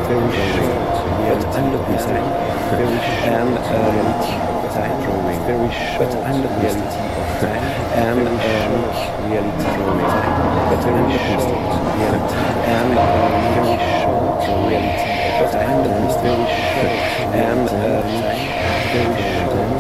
very short, but I'm looking at time, very short reality of time, drawing, very short reality of time, and reality drawing, but very short reality, and very short reality of time, very short, and very short.